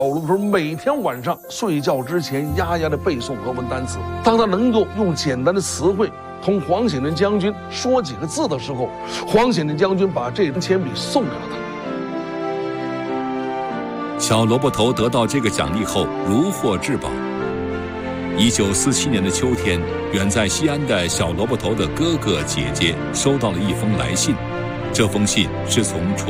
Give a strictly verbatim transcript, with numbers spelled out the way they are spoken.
小萝卜头每天晚上睡觉之前呀呀的背诵俄文单词。当他能够用简单的词汇同黄显仁将军说几个字的时候，黄显仁将军把这支铅笔送给了他。 小萝卜头得到这个奖励后如获至宝。一九四七年的秋天，远在西安的小萝卜头的哥哥姐姐收到了一封来信，这封信是从